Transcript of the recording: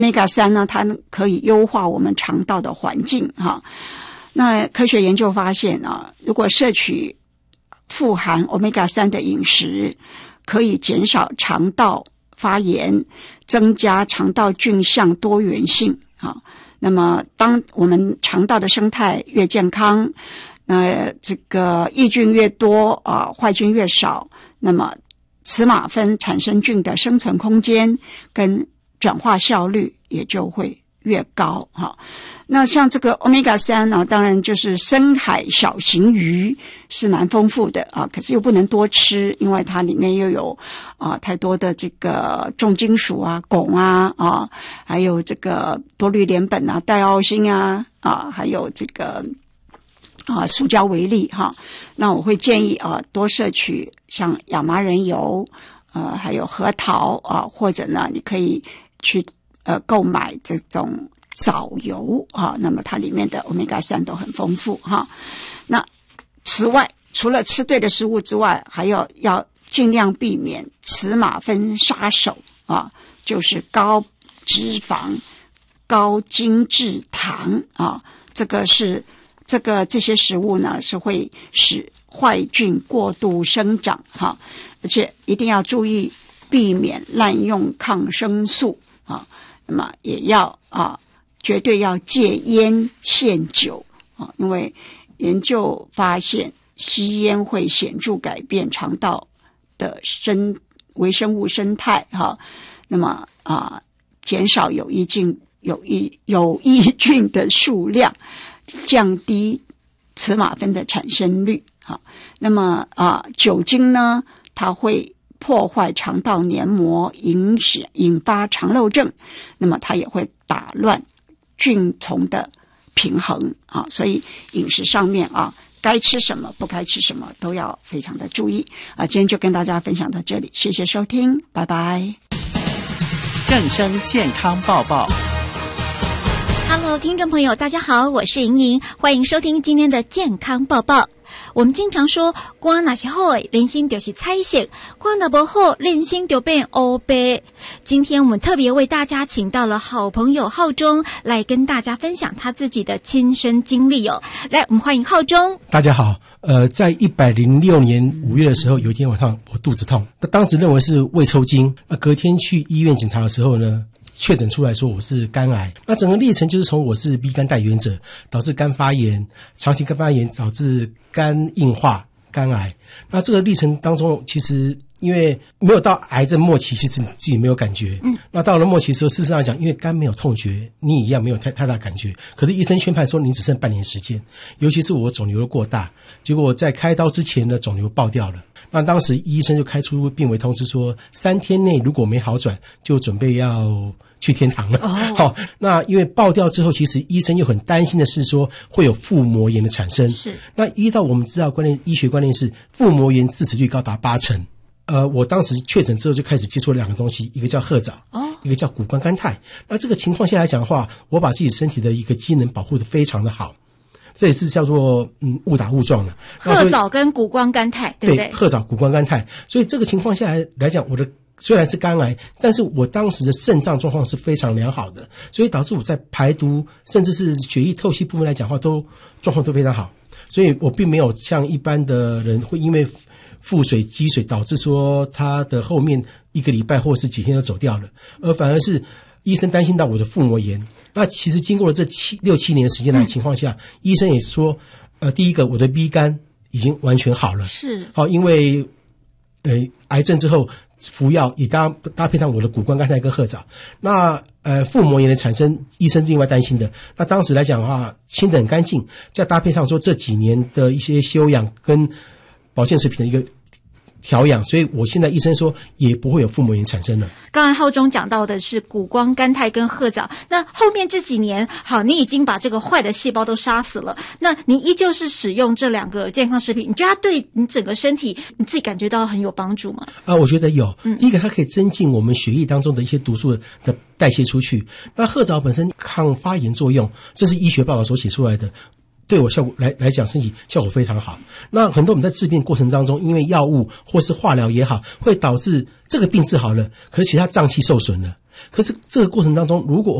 Omega-3 呢，它可以优化我们肠道的环境哈。那科学研究发现啊，如果摄取富含 Omega-3 的饮食，可以减少肠道发炎，增加肠道菌相多元性啊。那么当我们肠道的生态越健康，这个益菌越多啊，坏菌越少，那么雌马酚产生菌的生存空间跟转化效率也就会越高哈。那像这个 Omega-3 呢，当然就是深海小型鱼是蛮丰富的啊，可是又不能多吃，因为它里面又有太多的这个重金属啊、汞啊还有这个多氯联苯啊、戴奥辛还有这个塑胶微粒哈。那我会建议多摄取像亚麻仁油还有核桃或者呢你可以去购买这种藻油那么它里面的 Omega-3 都很丰富哈。那此外，除了吃对的食物之外，还要尽量避免雌马酚杀手就是高脂肪、高精制糖这些食物呢是会使坏菌过度生长哈，而且一定要注意避免滥用抗生素那么也要绝对要戒烟限酒因为研究发现吸烟会显著改变肠道的微生物生态那么减少有益菌的数量，降低雌马酚的产生率那么酒精呢，它会破坏肠道黏膜，引发肠漏症，那么它也会打乱菌丛的平衡所以饮食上面该吃什么不该吃什么都要非常的注意今天就跟大家分享到这里，谢谢收听，拜拜。 正声健康报报。 Hello， 听众朋友，大家好，我是莹莹，欢迎收听今天的健康报报。我们经常说，肝若是好的，人生就是彩色；肝若不好，人生就变黑白。今天我们特别为大家请到了好朋友浩中来跟大家分享他自己的亲身经历来，我们欢迎浩中。 大家好，在106年5月的时候，有一天晚上我肚子痛，当时认为是胃抽筋，隔天去医院检查的时候呢，确诊出来说我是肝癌。那整个历程就是从我是 B 肝带原者，导致肝发炎，长期肝发炎导致肝硬化、肝癌。那这个历程当中，其实因为没有到癌症末期，其实你自己没有感觉。那到了末期的时候，事实上来讲，因为肝没有痛觉，你一样没有太大感觉。可是医生宣判说你只剩半年时间，尤其是我肿瘤过大，结果在开刀之前呢，肿瘤爆掉了。那当时医生就开出病危通知说，3天内如果没好转，就准备要去天堂了。好，那因为爆掉之后，其实医生又很担心的是说会有腹膜炎的产生。是，那依照我们知道医学观念是腹膜炎致死率高达80%。我当时确诊之后就开始接触了2个东西，一个叫褐藻，一个叫谷胱甘肽。那这个情况下来讲的话，我把自己身体的一个机能保护得非常的好。这也是叫做误打误撞的。 褐藻跟谷胱甘肽，对不对？ 对，褐藻、谷胱甘肽。所以这个情况下来讲，我的虽然是肝癌，但是我当时的肾脏状况是非常良好的，所以导致我在排毒甚至是血液透析部分来讲的话，状况都非常好。所以我并没有像一般的人会因为腹水积水导致说他的后面1个礼拜或是几天就走掉了，而反而是医生担心到我的腹膜炎。那其实经过了这6、7年时间的情况下，医生也说第一个我的 B 肝已经完全好了，是好，因为癌症之后服药也搭配上我的谷胱甘肽跟褐藻。那腹膜炎的产生，医生是另外担心的。那当时来讲的话，清得很干净，再搭配上说这几年的一些休养跟保健食品的一个调养，所以我现在医生说也不会有腹膜炎产生了。 刚才浩中讲到的是谷胱甘肽跟褐藻，那后面这几年，好，你已经把这个坏的细胞都杀死了，那你依旧是使用这2个健康食品，你觉得它对你整个身体你自己感觉到很有帮助吗？ 我觉得有。第一个，它可以增进我们血液当中的一些毒素的代谢出去。那褐藻本身抗发炎作用，这是医学报道所写出来的。对我效果来讲，身体效果非常好。那很多我们在治病过程当中，因为药物或是化疗也好，会导致这个病治好了，可是其他脏器受损了。 可是这个过程当中，如果